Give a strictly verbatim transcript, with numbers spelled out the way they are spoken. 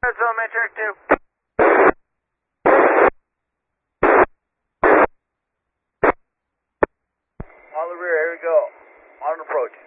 Zone Matrix two. On the rear, here we go. On approach.